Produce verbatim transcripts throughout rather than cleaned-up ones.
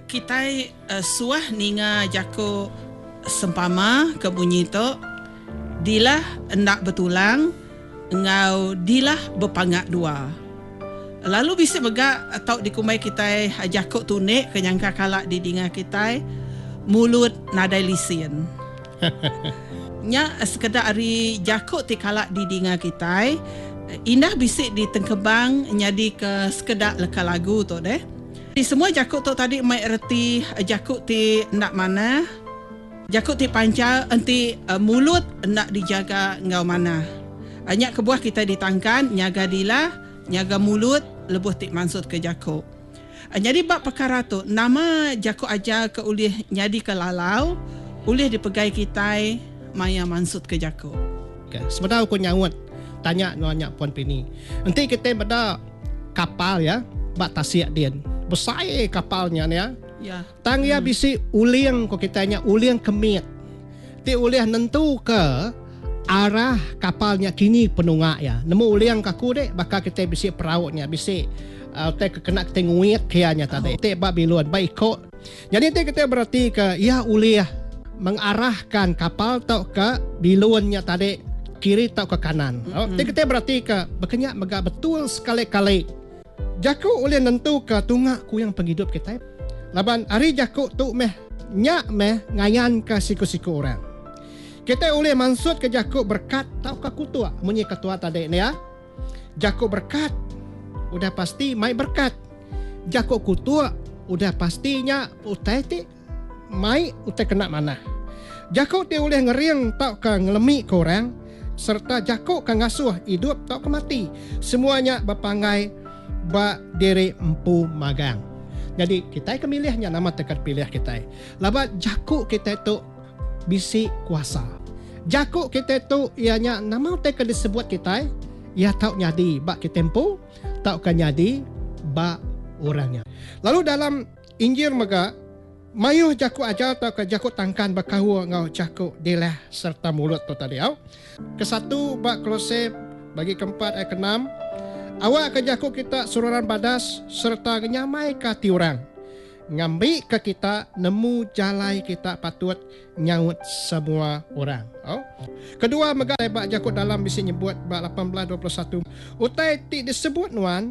kita uh, suah ninga jako sempama ke bunyi tu dilah endak bertulang ngau dilah berpangak dua. Lalu bisa begak atau dikumai kita jako tunik kenyangka kalak di dinga kita mulut nadai lisin. Nya sekedar ari jako ti kalak di dinga kita indah bisik di tengkebang nyadi ke sekedar leka lagu tu deh. Di semua jakut tu tadi mai erti jakut ti nak mana, jakut ti panca enti uh, mulut nak dijaga ngau mana. Hanya kebuah kita ditangkan nyaga dilah, nyaga mulut lebuh ti mansut ke jakut. Uh, jadi bab perkara tu nama jakut aja ke ulih nyadi ke lalau, ulih dipegai kita maya mansut ke jakut. Okay. Sebenarnya aku nyawut tanya nanya Puan Pini. Nanti kita pada kapal ya, bak tasiak dia. Besar kapalnya ya. Ya. Tang ya hmm. bisi uliang ko kitanya uliang kemit. Ti uliah nentu ke arah kapalnya kini penungak ya. Nemu uliang kaku dek bakal kita bisi perautnya bisi uh, te kena tenguit kianya tadi. Oh. Te bak biluan baik ko. Jadi te kita berarti ke ya uliah mengarahkan kapal tau ke biluannya tadi kiri tau ke kanan. Mm-hmm. Oh, te kita berarti ke berkenyak megak betul sekali-kali. Jakuk oleh nentu ke tungak ku yang penghidup kita. Laban hari jakuk tu meh nyak meh ngayan ke siku-siku orang. Kita oleh mansut ke jakuk berkat tau ke kutua. Munyi ketua tadi ni ya. Jakuk berkat udah pasti mai berkat. Jakuk kutua udah pastinya utai ti mai utai kena mana. Jakuk ti oleh ngeriang tau ke ngelemi ke orang serta jakuk ke ngasuh hidup tau ke mati. Semuanya berpangai ba diri empu magang. Jadi kita kemilihnya nama tekat pilih kita. Labat jakuk kita itu bisi kuasa. Jakuk kita itu ianya nama tekat disebut kita ia tahu nyadi ba kita empu, tahu kan nyadi ba orangnya. Lalu dalam Injil mega mayuh jakuk aja tahu ke jakuk tangkan bakahu ngau jakuk dilah serta mulut tu tadi au. Kesatu ba Kolose bagi keempat ayat keenam. Awak ke jakuk kita sururan badas serta nyamai ke tiurang. Ngambil ke kita nemu jalai kita patut nyaut semua orang. Oh. Kedua megah bak jakuk dalam bisa nyebut bak lapan belas dua puluh satu. Utai ti disebut nuan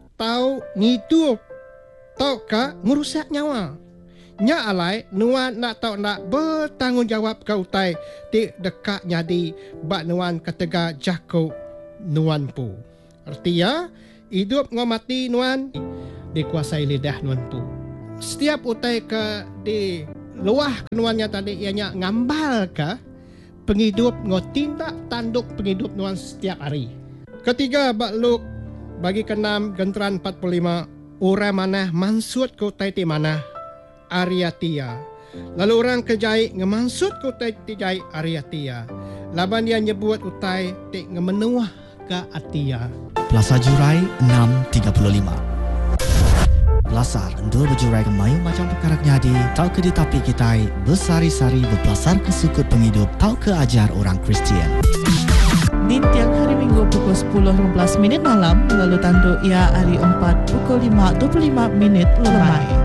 tau ngidup tau ka ngurusak nyawa. Nya alai nuan nak tau nak bertanggungjawab ke utai ti dekat nyadi bak nuan ketega jakuk nuan pu. Artinya, hidup ngau mati nuan dikuasai lidah nuan pu. Setiap utai ke di luah nuannya tadi ianya ngambal ke penghidup ngau tindak tanduk penghidup nuan setiap hari. Ketiga, bak Luk bagi keenam genteran empat puluh lima orang mana mansut ke utai ti mana Ariatia. Lalu orang kejai ngemansut ke utai ti jai Ariatia. Laban dia nyebut utai ti ngemenuah ke Atia. Plaza Jurai enam tiga puluh lima. Lasar endul berjurai ke mayu macam perkara nyadi tau ke ditapi kita bersari-sari berpelasar ke sukut penghidup tau ke ajar orang Kristian. Di tiang hari Minggu pukul sepuluh lima belas minit malam lalu tanduk ia hari empat pukul lima dua puluh lima minit lemai.